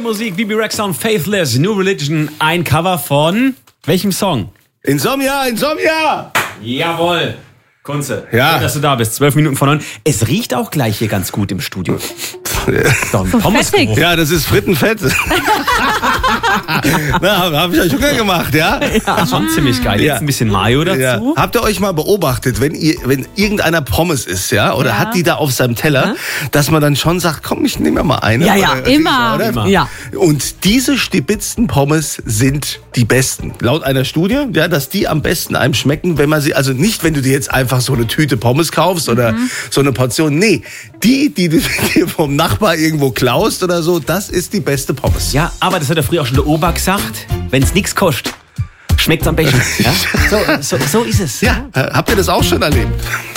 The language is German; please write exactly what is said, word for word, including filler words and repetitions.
Musik, B B Rexha und Faithless, New Religion, ein Cover von welchem Song? Insomnia, Insomnia! Jawohl. Kunze, ja. Schön, dass du da bist. Zwölf Minuten vor neun. Es riecht auch gleich hier ganz gut im Studio. Ist doch ein So Pommesgeruch. Ja, das ist Frittenfett. Na, habe ich euch Hunger gemacht, ja? Ja, schon ziemlich geil. Jetzt Ja. ein bisschen Mayo dazu. Ja. Habt ihr euch mal beobachtet, wenn ihr, wenn irgendeiner Pommes isst, ja, oder Ja. hat die da auf seinem Teller, dass man dann schon sagt, komm, ich nehme mal eine. Ja, ja, oder, immer. Oder? Immer. Ja. Und diese stibitzten Pommes sind die besten. Laut einer Studie, ja, dass die am besten einem schmecken, wenn man sie, also nicht, wenn du dir jetzt einfach so eine Tüte Pommes kaufst oder so eine Portion, nee, die, die du dir vom Nachbar irgendwo klaust oder so, das ist die beste Pommes. Ja, aber das hat ja früher auch schon der Opa gesagt. Wenn es nichts kostet, schmeckt's am besten. Ja? So, so, so ist es. Ja, habt ihr das auch schon erlebt?